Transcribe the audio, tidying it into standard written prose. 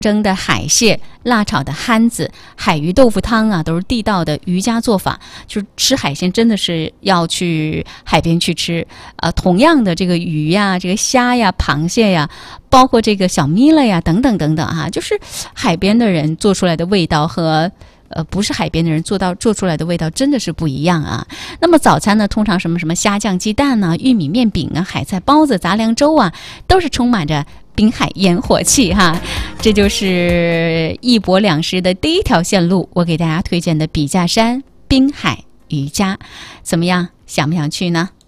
蒸的海蟹、辣炒的憨子、海鱼豆腐汤啊，都是地道的渔家做法。就是吃海鲜真的是要去海边去吃。同样的这个鱼呀、这个虾呀、螃蟹呀，包括这个小米了呀，等等等等哈，就是海边的人做出来的味道和不是海边的人做出来的味道真的是不一样啊。那么早餐呢，通常什么虾酱鸡蛋啊、玉米面饼啊、海菜包子、杂粮粥啊，都是充满着滨海烟火气哈。这就是一博两食的第一条线路，我给大家推荐的笔架山滨海渔家，怎么样？想不想去呢？